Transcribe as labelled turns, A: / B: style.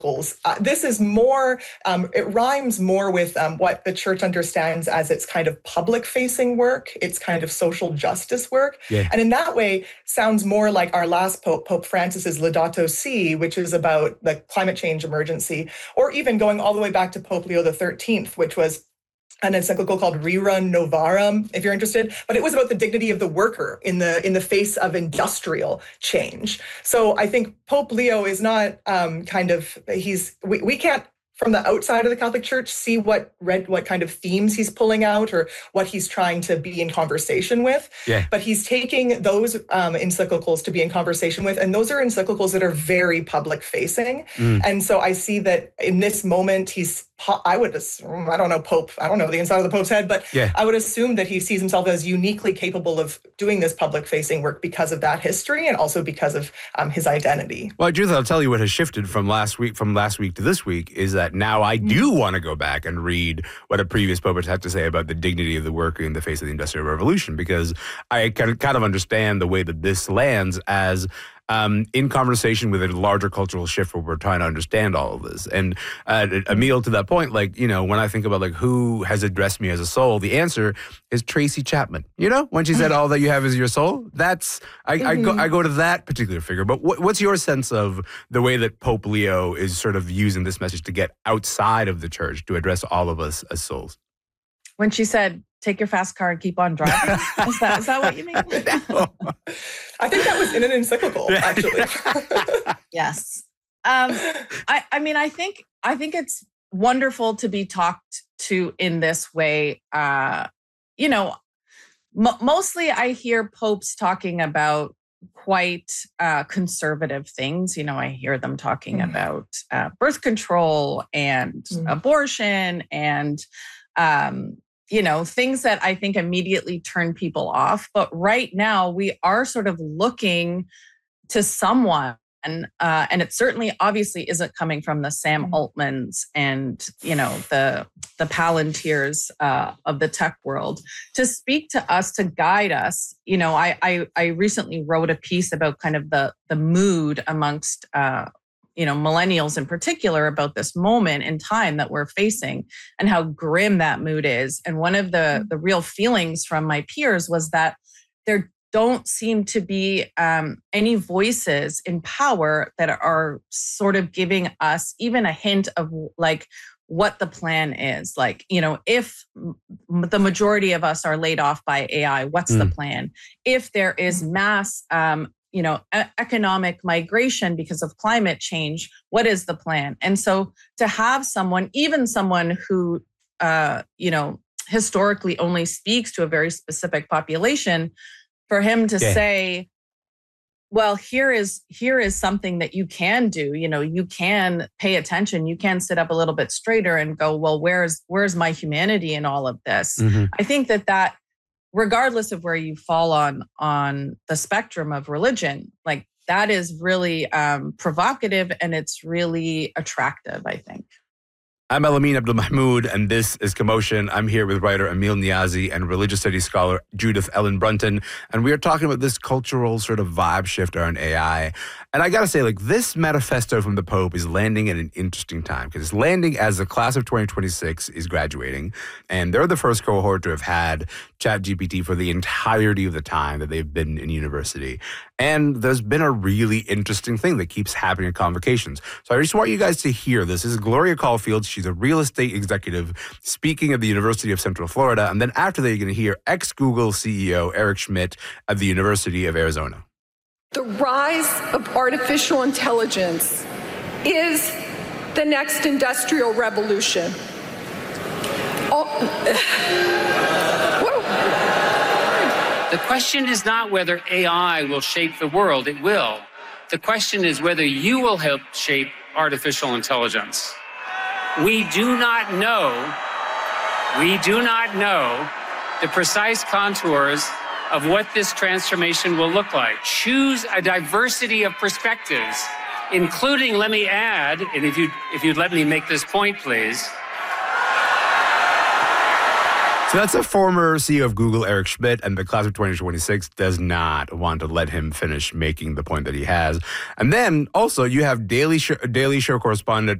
A: This is more, it rhymes more with what the church understands as its kind of public-facing work, its kind of social justice work.
B: Yeah.
A: And in that way, sounds more like our last Pope, Pope Francis's Laudato Si, which is about the climate change emergency, or even going all the way back to Pope Leo XIII, which was an encyclical called Rerum Novarum, if you're interested, but it was about the dignity of the worker in the face of industrial change. So I think Pope Leo is not we can't, from the outside of the Catholic Church, see what kind of themes he's pulling out or what he's trying to be in conversation with.
B: Yeah.
A: But he's taking those encyclicals to be in conversation with, and those are encyclicals that are very public-facing. And so I see that in this moment, I would assume, I don't know the inside of the Pope's head, but
B: yeah.
A: I would assume that he sees himself as uniquely capable of doing this public-facing work because of that history and also because of his identity.
B: Well, Judith, I'll tell you what has shifted from last week to this week is that now I do want to go back and read what a previous Pope has had to say about the dignity of the worker in the face of the Industrial Revolution, because I kind of understand the way that this lands as in conversation with a larger cultural shift where we're trying to understand all of this. And Emil, to that point, when I think about who has addressed me as a soul, the answer is Tracy Chapman. When she said, all that you have is your soul, I go to that particular figure. But what's your sense of the way that Pope Leo is sort of using this message to get outside of the church to address all of us as souls?
C: When she said, take your fast car and keep on driving. Is that what you mean?
A: No. I think that was in an encyclical, actually.
C: Yes. I think it's wonderful to be talked to in this way. Mostly I hear popes talking about quite conservative things. I hear them talking about birth control and abortion and things that I think immediately turn people off. But right now we are sort of looking to someone, and it certainly obviously isn't coming from the Sam Altmans and, the Palantirs of the tech world to speak to us, to guide us. I recently wrote a piece about kind of the mood amongst millennials in particular about this moment in time that we're facing and how grim that mood is. And one of the real feelings from my peers was that there don't seem to be any voices in power that are sort of giving us even a hint of what the plan is. If the majority of us are laid off by AI, what's the plan? If there is mass economic migration because of climate change, what is the plan? And so to have someone who, historically only speaks to a very specific population, for him to say, well, here is something that you can do. You can pay attention. You can sit up a little bit straighter and go, well, where's my humanity in all of this? I think that regardless of where you fall on the spectrum of religion, that is really provocative and it's really attractive, I think.
B: I'm Elamin Abdelmahmoud, and this is Commotion. I'm here with writer Emil Niazi and religious studies scholar Judith Ellen Brunton, and we are talking about this cultural sort of vibe shift around AI. And I got to say, this manifesto from the Pope is landing at an interesting time, because it's landing as the class of 2026 is graduating, and they're the first cohort to have had ChatGPT for the entirety of the time that they've been in university. And there's been a really interesting thing that keeps happening in convocations. So I just want you guys to hear this. This is Gloria Caulfield. She's a real estate executive speaking at the University of Central Florida. And then after that, you're going to hear ex-Google CEO Eric Schmidt at the University of Arizona.
D: The rise of artificial intelligence is the next industrial revolution.
E: The question is not whether AI will shape the world. It will. The question is whether you will help shape artificial intelligence. We do not know the precise contours of what this transformation will look like. Choose a diversity of perspectives, including, let me add, and if you'd let me make this point, please,
B: So that's a former CEO of Google, Eric Schmidt, and the class of 2026 does not want to let him finish making the point that he has. And then also you have Daily Show correspondent